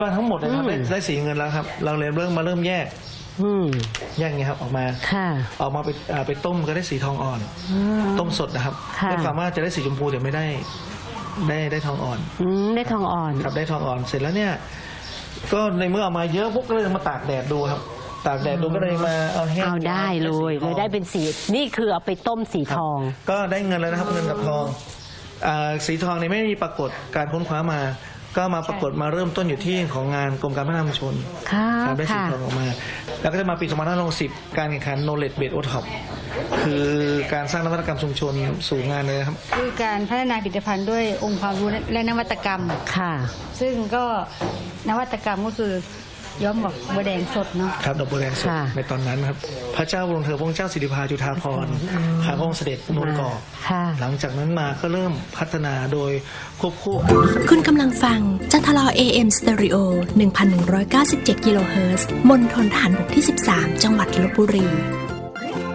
ก็ทั้งหมดเลยครับได้สีเงินแล้วครับเราเลยเริ่มแยกแยกอย่างนี้ครับออกมาไปต้มก็ได้สีทองอ่อนต้มสดนะครับไม่สามารถจะได้สีชมพูแต่ไม่ได้ทองอ่อนได้ทองอ่อนครับได้ทองอ่อนเสร็จแล้วเนี่ยก็ในเมื่อเอามาเยอะพวกก็เลยมาตากแดดดูครับตากแดดดูก็เลยมาเอาแห้งเอาได้เลยได้เป็นสีนี่คือเอาไปต้มสีทองก็ได้เงินแล้วนะครับเงินกับทองสีทองนี่ไม่มีปรากฏการค้นคว้ามาก็มาปรากฏมาเริ่มต้นอยู่ที่ของงานกรมการพัฒนาชุมชนได้สีทองออกมาแล้วก็จะมาปี2560การแข่งขัน Knowledge Based OTOP คือการสร้างนวัตกรรมชุมชนสู่งานเลยครับคือการพัฒนาผลิตภัณฑ์ด้วยองค์ความรู้และนวัตกรรมค่ะซึ่งก็นวัตกรรมก็คือย้อมดอกบัวแดงสดเนาะครับดอกบัวแดงสดในตอนนั้นครับพระเจ้าวรวงเธอพระเจ้าสิริภาจุฑาภรณ์พระองค์เสด็จนวลกอกหลังจากนั้นมาก็เริ่มพัฒนาโดยควบคู่คุณกำลังฟังจัทลอ AM Stereo 1197 กิโลเฮิรตซ์มณฑลทหารบกที่ 13 จังหวัดลพบุรี